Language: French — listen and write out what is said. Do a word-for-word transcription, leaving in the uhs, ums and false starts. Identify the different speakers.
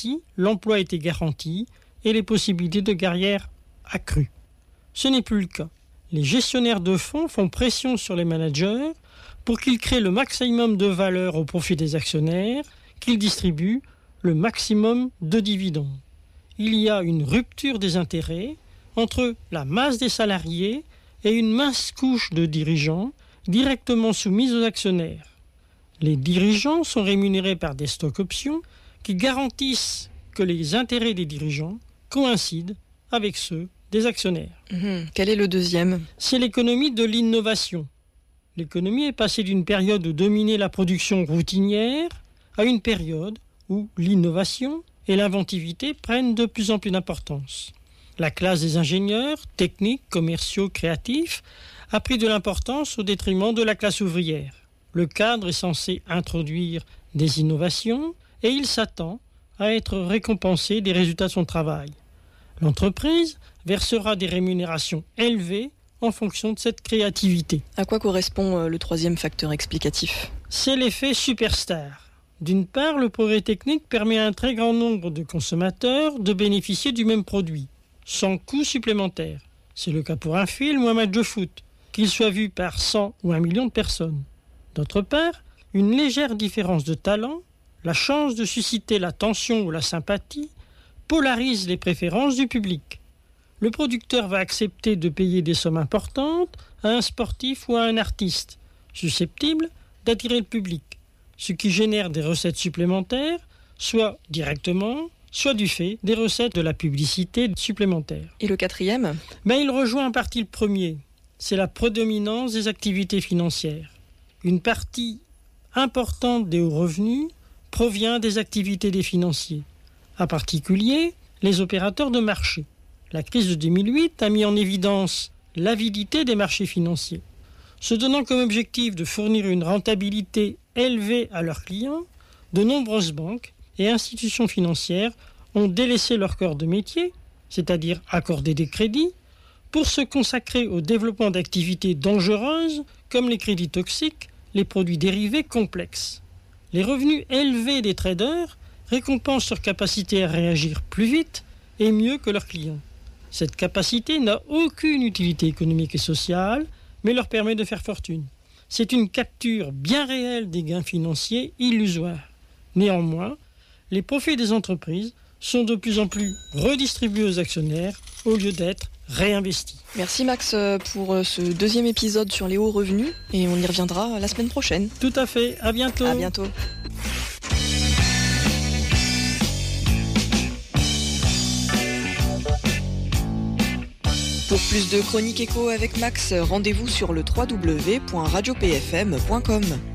Speaker 1: Ainsi, l'emploi était garanti et les possibilités de carrière accrues. Ce n'est plus le cas. Les gestionnaires de fonds font pression sur les managers pour qu'ils créent le maximum de valeur au profit des actionnaires, qu'ils distribuent le maximum de dividendes. Il y a une rupture des intérêts entre la masse des salariés et une mince couche de dirigeants directement soumise aux actionnaires. Les dirigeants sont rémunérés par des stock options qui garantissent que les intérêts des dirigeants coïncident avec ceux des actionnaires.
Speaker 2: Mmh. Quel est le deuxième ?
Speaker 1: C'est l'économie de l'innovation. L'économie est passée d'une période où dominait la production routinière à une période où l'innovation et l'inventivité prennent de plus en plus d'importance. La classe des ingénieurs, techniques, commerciaux, créatifs a pris de l'importance au détriment de la classe ouvrière. Le cadre est censé introduire des innovations et il s'attend à être récompensé des résultats de son travail. L'entreprise versera des rémunérations élevées en fonction de cette créativité.
Speaker 2: À quoi correspond le troisième facteur explicatif ?
Speaker 1: C'est l'effet superstar. D'une part, le progrès technique permet à un très grand nombre de consommateurs de bénéficier du même produit, sans coût supplémentaire. C'est le cas pour un film ou un match de foot, qu'il soit vu par cent ou un million de personnes. D'autre part, une légère différence de talent, la chance de susciter l'attention ou la sympathie, polarise les préférences du public. Le producteur va accepter de payer des sommes importantes à un sportif ou à un artiste, susceptible d'attirer le public, ce qui génère des recettes supplémentaires, soit directement, soit du fait des recettes de la publicité supplémentaire.
Speaker 2: Et le quatrième ?
Speaker 1: Mais il rejoint en partie le premier. C'est la prédominance des activités financières. Une partie importante des hauts revenus provient des activités des financiers, en particulier les opérateurs de marché. La crise de deux mille huit a mis en évidence l'avidité des marchés financiers. Se donnant comme objectif de fournir une rentabilité élevée à leurs clients, de nombreuses banques et institutions financières ont délaissé leur corps de métier, c'est-à-dire accorder des crédits, pour se consacrer au développement d'activités dangereuses comme les crédits toxiques, les produits dérivés complexes. Les revenus élevés des traders récompensent leur capacité à réagir plus vite et mieux que leurs clients. Cette capacité n'a aucune utilité économique et sociale, mais leur permet de faire fortune. C'est une capture bien réelle des gains financiers illusoires. Néanmoins, les profits des entreprises sont de plus en plus redistribués aux actionnaires au lieu d'être réinvestis.
Speaker 2: Merci Max pour ce deuxième épisode sur les hauts revenus et on y reviendra la semaine prochaine.
Speaker 1: Tout à fait, à bientôt.
Speaker 2: À bientôt. Pour plus de chroniques éco avec Max, rendez-vous sur le w w w point radio p f m point com.